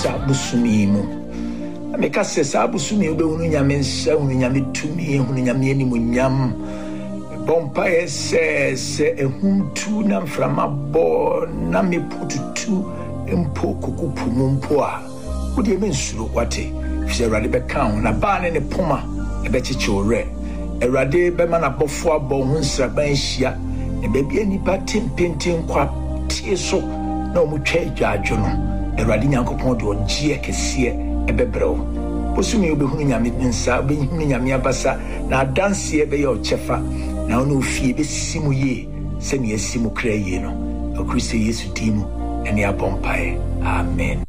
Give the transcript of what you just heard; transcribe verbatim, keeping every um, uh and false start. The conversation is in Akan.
sa busumi mu ameka se sa busumi be hunu nyame nsa hunu nyame tumi hunu nyame ani munyam bompa ese se ehuntu na mframa bo na mepututu empo kokupu mumpo a wode mensuro kwate fi Awurade be kan na ba ne ne poma e be chiche ore Awurade be ma na bofo abo hu nsraban hia e be bia nipa tempenten kwa tie so na omutwa adwadwo no Awurade Nyankopɔn de ogie kese e be brew osumi obehunu nyame nsa obehunu nyame abasa na adanse e be ye ochefa na ono fie be simu ye se ne asimu kra ye no okrise Yesu dimu ene abompae amen.